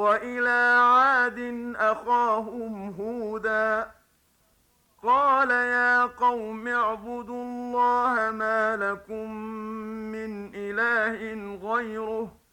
وإلى عاد أخاهم هودا قال يا قوم اعبدوا الله ما لكم من إله غيره